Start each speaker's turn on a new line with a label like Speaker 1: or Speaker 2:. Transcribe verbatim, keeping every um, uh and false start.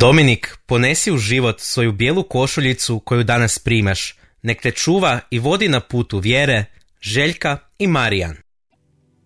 Speaker 1: Dominik, ponesi u život svoju bijelu košuljicu koju danas primaš. Nek te čuva i vodi na putu vjere Željka i Marijan.